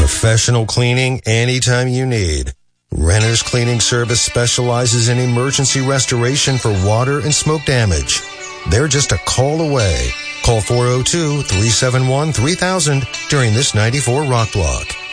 Professional cleaning anytime you need. Renner's Cleaning Service specializes in emergency restoration for water and smoke damage. They're just a call away. Call 402-371-3000 during this 94 Rock Block.